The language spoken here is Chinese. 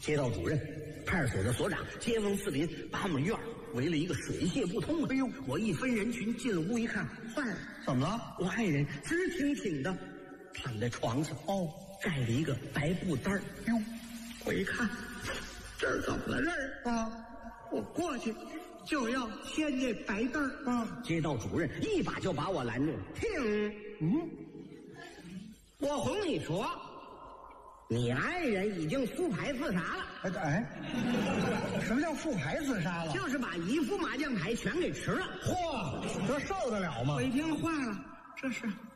街道主任、派出所的所长、街坊四邻把我们院围了一个水泄不通。哎呦，我一分人群进了屋一看，坏了， 怎么了？ 我爱人直挺挺的躺在床上，盖了一个白布单儿。 哟， 我一看，这儿怎么了？这儿啊， 我过去就要掀这白单儿啊！ 街道主任一把就把我拦住了。停！我哄你说，你爱人已经复牌自杀了。 什么叫复牌自杀了？ 就是把一副麻将牌全给吃了。 嚯，这受得了吗？ 我一听坏了，这是